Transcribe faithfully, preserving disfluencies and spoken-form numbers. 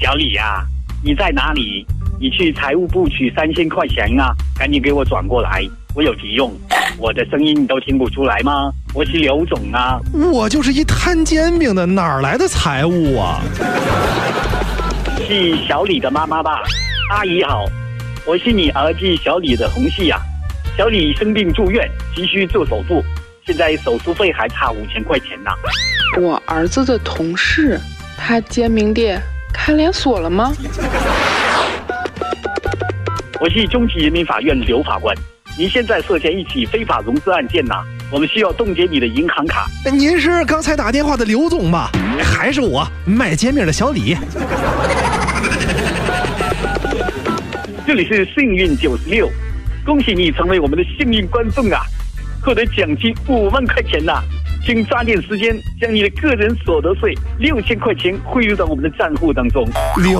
小李呀、啊，你在哪里？你去财务部取三千块钱啊，赶紧给我转过来，我有急用。我的声音你都听不出来吗？我是刘总啊。 我就是一摊煎饼的，哪来的财务啊？ 是小李的妈妈吧？阿姨好，我是你儿子小李的同事啊。小李生病住院，急需做手术，现在手术费还差五千块钱呢、啊。 我儿子的同事，他煎饼店开连锁了吗？ 我是中级人民法院刘法官，您现在涉嫌一起非法融资案件呐、啊，我们需要冻结你的银行卡。 您是刚才打电话的刘总吧？还是我卖煎饼的小李？ 这里是幸运九十六，恭喜你成为我们的幸运观众啊，获得奖金五万块钱呐、啊！请抓紧时间将你的个人所得税六千块钱汇入到我们的账户当中。